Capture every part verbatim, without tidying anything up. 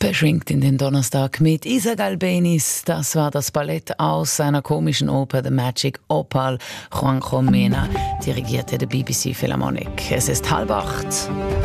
Beschwingt in den Donnerstag mit Isa Galbenis. Das war das Ballett aus seiner komischen Oper The Magic Opal. Juanjo Mena dirigierte der B B C Philharmonic. Es ist halb acht.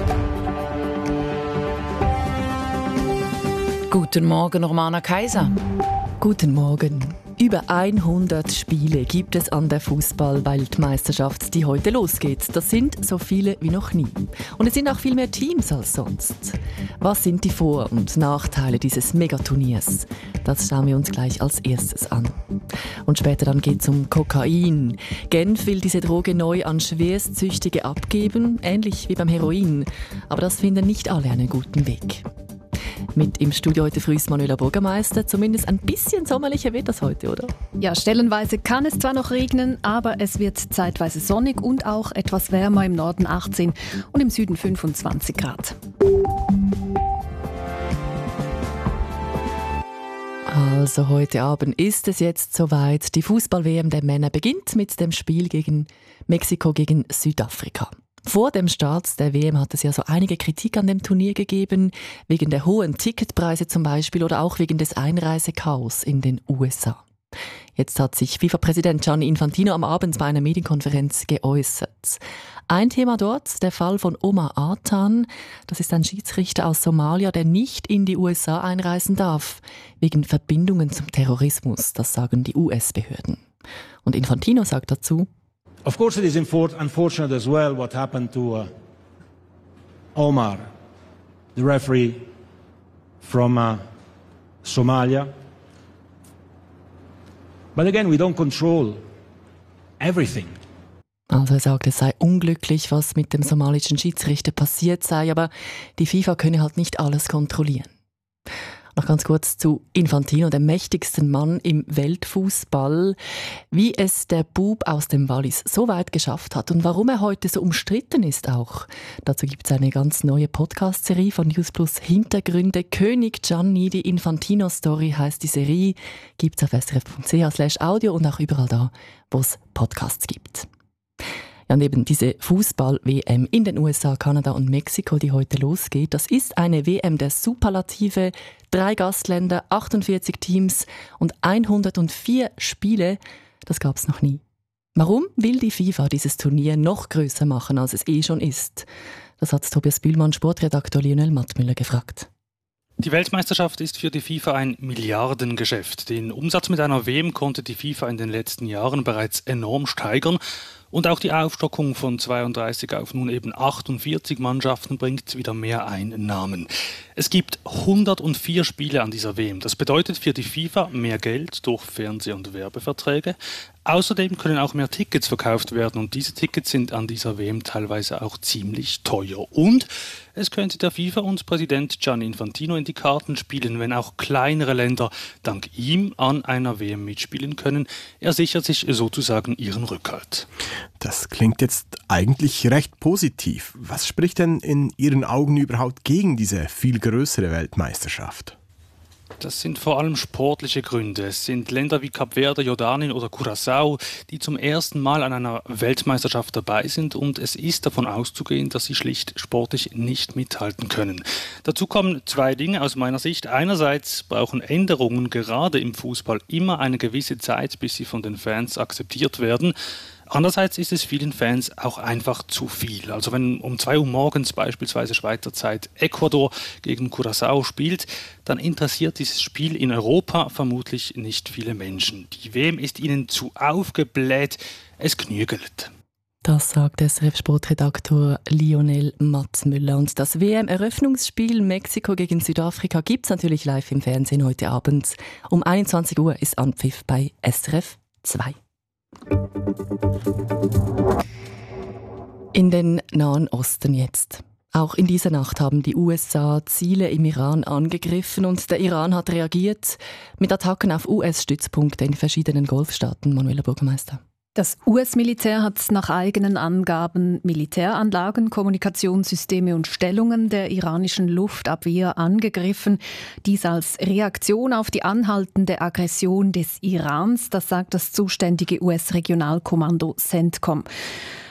Guten Morgen, Romana Kaiser. Guten Morgen. Über hundert Spiele gibt es an der Fußball-Weltmeisterschaft, die heute losgeht. Das sind so viele wie noch nie. Und es sind auch viel mehr Teams als sonst. Was sind die Vor- und Nachteile dieses Megaturniers? Das schauen wir uns gleich als erstes an. Und später dann geht es um Kokain. Genf will diese Droge neu an Schwerstsüchtige abgeben, ähnlich wie beim Heroin. Aber das finden nicht alle einen guten Weg. Mit im Studio heute früh ist Manuela Bürgermeister. Zumindest ein bisschen sommerlicher wird das heute, oder? Ja, stellenweise kann es zwar noch regnen, aber es wird zeitweise sonnig und auch etwas wärmer, im Norden achtzehn und im Süden fünfundzwanzig Grad. Also heute Abend ist es jetzt soweit. Die Fußball-W M der Männer beginnt mit dem Spiel gegen Mexiko gegen Südafrika. Vor dem Start der W M hat es ja so einige Kritik an dem Turnier gegeben, wegen der hohen Ticketpreise zum Beispiel oder auch wegen des Einreisechaos in den U S A. Jetzt hat sich FIFA-Präsident Gianni Infantino am Abend bei einer Medienkonferenz geäußert. Ein Thema dort, der Fall von Omar Artan. Das ist ein Schiedsrichter aus Somalia, der nicht in die U S A einreisen darf, wegen Verbindungen zum Terrorismus, das sagen die U S-Behörden. Und Infantino sagt dazu: Of course, it is unfortunate as well what happened to uh, Omar, the referee from uh, Somalia. But again, we don't control everything. Also er sagt, es sei unglücklich, was mit dem somalischen Schiedsrichter passiert sei, aber die FIFA könne halt nicht alles kontrollieren. Noch ganz kurz zu Infantino, dem mächtigsten Mann im Weltfußball. Wie es der Bub aus dem Wallis so weit geschafft hat und warum er heute so umstritten ist auch. Dazu gibt es eine ganz neue Podcast-Serie von News Plus Hintergründe. König Gianni, die Infantino-Story heisst die Serie. Gibt es auf s r f punkt c h slash audio und auch überall da, wo es Podcasts gibt. Ja, und eben diese Fußball-W M in den U S A, Kanada und Mexiko, die heute losgeht, das ist eine W M der Superlative. Drei Gastländer, achtundvierzig Teams und hundertvier Spiele. Das gab es noch nie. Warum will die FIFA dieses Turnier noch grösser machen, als es eh schon ist? Das hat Tobias Bühlmann, Sportredaktor Lionel Mattmüller, gefragt. Die Weltmeisterschaft ist für die FIFA ein Milliardengeschäft. Den Umsatz mit einer W M konnte die FIFA in den letzten Jahren bereits enorm steigern. Und auch die Aufstockung von zweiunddreißig auf nun eben achtundvierzig Mannschaften bringt wieder mehr Einnahmen. Es gibt hundertvier Spiele an dieser W M. Das bedeutet für die FIFA mehr Geld durch Fernseh- und Werbeverträge. Außerdem können auch mehr Tickets verkauft werden und diese Tickets sind an dieser W M teilweise auch ziemlich teuer. Und es könnte der FIFA und Präsident Gianni Infantino in die Karten spielen, wenn auch kleinere Länder dank ihm an einer W M mitspielen können. Er sichert sich sozusagen ihren Rückhalt. Das klingt jetzt eigentlich recht positiv. Was spricht denn in Ihren Augen überhaupt gegen diese viel größere Weltmeisterschaft? Das sind vor allem sportliche Gründe. Es sind Länder wie Kap Verde, Jordanien oder Curaçao, die zum ersten Mal an einer Weltmeisterschaft dabei sind und es ist davon auszugehen, dass sie schlicht sportlich nicht mithalten können. Dazu kommen zwei Dinge aus meiner Sicht. Einerseits brauchen Änderungen gerade im Fußball immer eine gewisse Zeit, bis sie von den Fans akzeptiert werden. Andererseits ist es vielen Fans auch einfach zu viel. Also wenn um zwei Uhr morgens beispielsweise Schweizer Zeit Ecuador gegen Curaçao spielt, dann interessiert dieses Spiel in Europa vermutlich nicht viele Menschen. Die W M ist ihnen zu aufgebläht, es knügelt. Das sagt S R F-Sportredaktor Lionel Matzmüller. Und das W M-Eröffnungsspiel Mexiko gegen Südafrika gibt es natürlich live im Fernsehen heute Abend. Um einundzwanzig Uhr ist Anpfiff bei S R F zwei. In den Nahen Osten jetzt. Auch in dieser Nacht haben die U S A Ziele im Iran angegriffen und der Iran hat reagiert mit Attacken auf U S-Stützpunkte in verschiedenen Golfstaaten. Manuela Bürgermeister. Das U S-Militär hat nach eigenen Angaben Militäranlagen, Kommunikationssysteme und Stellungen der iranischen Luftabwehr angegriffen. Dies als Reaktion auf die anhaltende Aggression des Irans, das sagt das zuständige U S-Regionalkommando CENTCOM.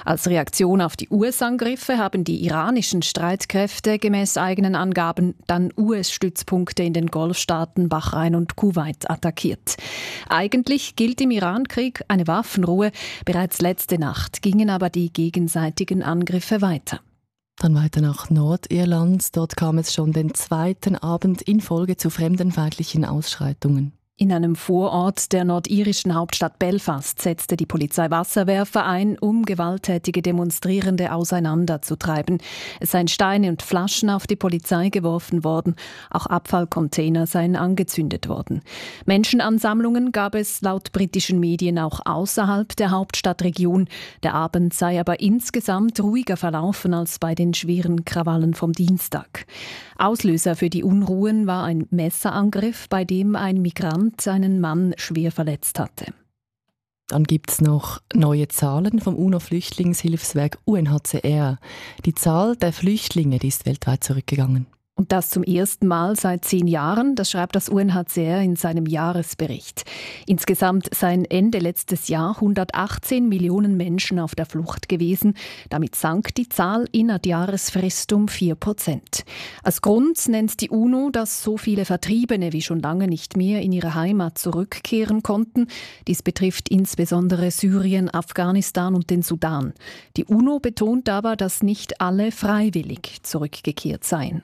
Als Reaktion auf die U S-Angriffe haben die iranischen Streitkräfte gemäß eigenen Angaben dann U S-Stützpunkte in den Golfstaaten Bahrain und Kuwait attackiert. Eigentlich gilt im Irankrieg eine Waffenruhe. Bereits letzte Nacht gingen aber die gegenseitigen Angriffe weiter. Dann weiter nach Nordirland. Dort kam es schon den zweiten Abend in Folge zu fremdenfeindlichen Ausschreitungen. In einem Vorort der nordirischen Hauptstadt Belfast setzte die Polizei Wasserwerfer ein, um gewalttätige Demonstrierende auseinanderzutreiben. Es seien Steine und Flaschen auf die Polizei geworfen worden. Auch Abfallcontainer seien angezündet worden. Menschenansammlungen gab es laut britischen Medien auch außerhalb der Hauptstadtregion. Der Abend sei aber insgesamt ruhiger verlaufen als bei den schweren Krawallen vom Dienstag. Auslöser für die Unruhen war ein Messerangriff, bei dem ein Migrant einen Mann schwer verletzt hatte. Dann gibt es noch neue Zahlen vom U N O-Flüchtlingshilfswerk U N H C R. Die Zahl der Flüchtlinge die ist weltweit zurückgegangen. Und das zum ersten Mal seit zehn Jahren, das schreibt das U N H C R in seinem Jahresbericht. Insgesamt seien Ende letztes Jahr hundertachtzehn Millionen Menschen auf der Flucht gewesen. Damit sank die Zahl in der Jahresfrist um vier Prozent. Als Grund nennt die UNO, dass so viele Vertriebene wie schon lange nicht mehr in ihre Heimat zurückkehren konnten. Dies betrifft insbesondere Syrien, Afghanistan und den Sudan. Die UNO betont aber, dass nicht alle freiwillig zurückgekehrt seien.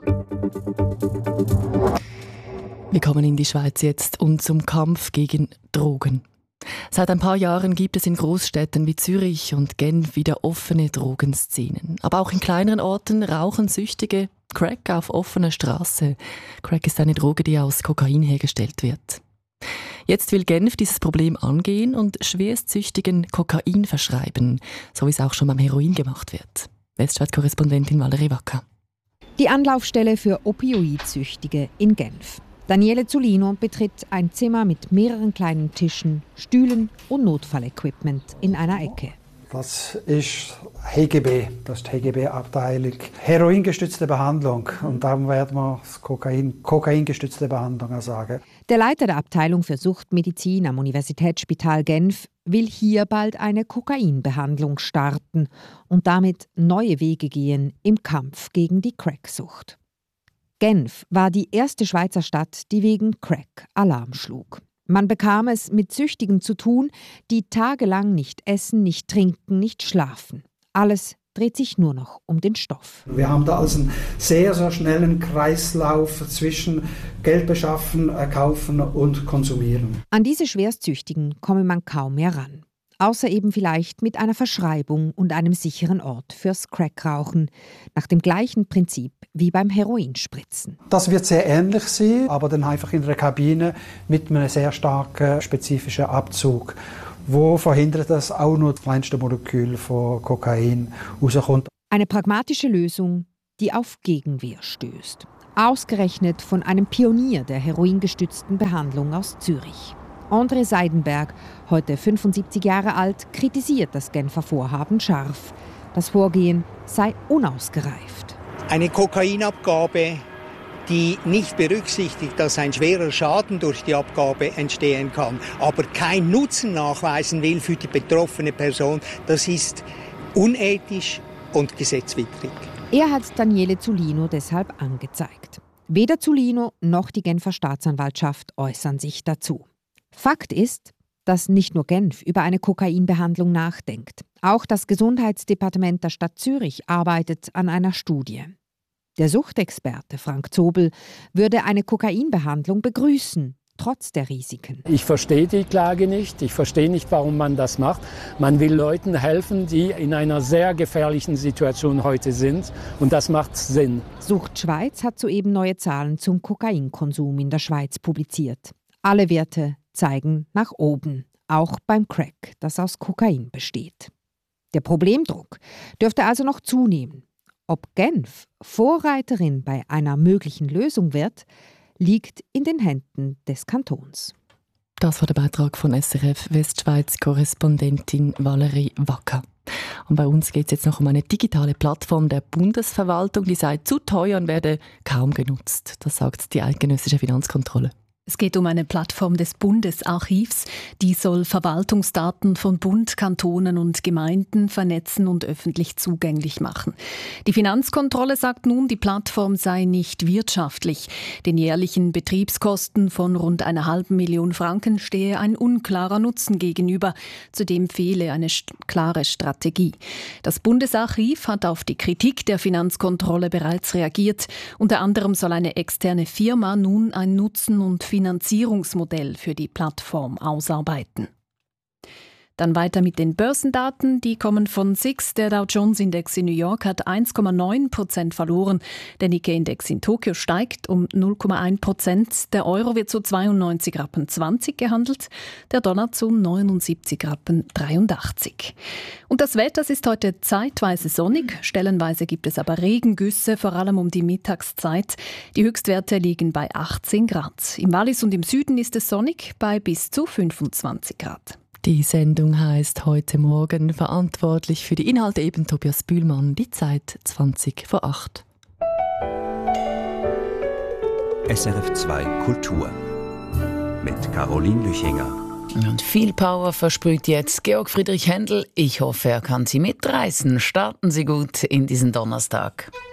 Wir kommen in die Schweiz jetzt und zum Kampf gegen Drogen. Seit ein paar Jahren gibt es in Großstädten wie Zürich und Genf wieder offene Drogenszenen. Aber auch in kleineren Orten rauchen Süchtige Crack auf offener Straße. Crack ist eine Droge, die aus Kokain hergestellt wird. Jetzt will Genf dieses Problem angehen und Schwerstsüchtigen Kokain verschreiben, so wie es auch schon beim Heroin gemacht wird. Westschweiz-Korrespondentin Valerie Wacker. Die Anlaufstelle für Opioidsüchtige in Genf. Daniele Zulino betritt ein Zimmer mit mehreren kleinen Tischen, Stühlen und Notfallequipment in einer Ecke. Das ist H G B, das ist die H G B-Abteilung. Heroingestützte Behandlung. Und darum werden wir das Kokain, kokaingestützte Behandlung sagen. Der Leiter der Abteilung für Suchtmedizin am Universitätsspital Genf will hier bald eine Kokainbehandlung starten und damit neue Wege gehen im Kampf gegen die Cracksucht. Genf war die erste Schweizer Stadt, die wegen Crack Alarm schlug. Man bekam es mit Süchtigen zu tun, die tagelang nicht essen, nicht trinken, nicht schlafen. Alles dreht sich nur noch um den Stoff. Wir haben da also einen sehr, sehr schnellen Kreislauf zwischen Geld beschaffen, kaufen und konsumieren. An diese Schwerstsüchtigen komme man kaum mehr ran. Außer eben vielleicht mit einer Verschreibung und einem sicheren Ort fürs Crackrauchen. Nach dem gleichen Prinzip wie beim Heroinspritzen. Das wird sehr ähnlich sein, aber dann einfach in einer Kabine mit einem sehr starken spezifischen Abzug, wo verhindert, dass auch nur das kleinste Molekül von Kokain rauskommt. Eine pragmatische Lösung, die auf Gegenwehr stößt. Ausgerechnet von einem Pionier der heroingestützten Behandlung aus Zürich. André Seidenberg, heute fünfundsiebzig Jahre alt, kritisiert das Genfer Vorhaben scharf. Das Vorgehen sei unausgereift. Eine Kokainabgabe, die nicht berücksichtigt, dass ein schwerer Schaden durch die Abgabe entstehen kann, aber keinen Nutzen nachweisen will für die betroffene Person, das ist unethisch und gesetzwidrig. Er hat Daniele Zulino deshalb angezeigt. Weder Zulino noch die Genfer Staatsanwaltschaft äußern sich dazu. Fakt ist, dass nicht nur Genf über eine Kokainbehandlung nachdenkt. Auch das Gesundheitsdepartement der Stadt Zürich arbeitet an einer Studie. Der Suchtexperte Frank Zobel würde eine Kokainbehandlung begrüßen, trotz der Risiken. Ich verstehe die Klage nicht. Ich verstehe nicht, warum man das macht. Man will Leuten helfen, die in einer sehr gefährlichen Situation heute sind. Und das macht Sinn. Sucht Schweiz hat soeben neue Zahlen zum Kokainkonsum in der Schweiz publiziert. Alle Werte zeigen nach oben, auch beim Crack, das aus Kokain besteht. Der Problemdruck dürfte also noch zunehmen. Ob Genf Vorreiterin bei einer möglichen Lösung wird, liegt in den Händen des Kantons. Das war der Beitrag von S R F Westschweiz-Korrespondentin Valerie Wacker. Und bei uns geht es jetzt noch um eine digitale Plattform der Bundesverwaltung, die sei zu teuer und werde kaum genutzt. Das sagt die eidgenössische Finanzkontrolle. Es geht um eine Plattform des Bundesarchivs, die soll Verwaltungsdaten von Bund, Kantonen und Gemeinden vernetzen und öffentlich zugänglich machen. Die Finanzkontrolle sagt nun, die Plattform sei nicht wirtschaftlich. Den jährlichen Betriebskosten von rund einer halben Million Franken stehe ein unklarer Nutzen gegenüber. Zudem fehle eine st- klare Strategie. Das Bundesarchiv hat auf die Kritik der Finanzkontrolle bereits reagiert. Unter anderem soll eine externe Firma nun ein Nutzen- und Finanzierungsmodell für die Plattform ausarbeiten. Dann weiter mit den Börsendaten. Die kommen von S I X. Der Dow Jones Index in New York hat eins Komma neun Prozent verloren. Der Nikkei-Index in Tokio steigt um null Komma eins Prozent. Der Euro wird zu zweiundneunzig Rappen zwanzig gehandelt. Der Dollar zu neunundsiebzig Rappen dreiundachtzig. Und das Wetter ist heute zeitweise sonnig. Stellenweise gibt es aber Regengüsse, vor allem um die Mittagszeit. Die Höchstwerte liegen bei achtzehn Grad. Im Wallis und im Süden ist es sonnig bei bis zu fünfundzwanzig Grad. Die Sendung heisst «Heute Morgen», verantwortlich für die Inhalte eben Tobias Bühlmann, die Zeit zwanzig vor acht. S R F zwei Kultur mit Caroline Lüchinger. Und viel Power versprüht jetzt Georg Friedrich Händel. Ich hoffe, er kann Sie mitreißen. Starten Sie gut in diesen Donnerstag.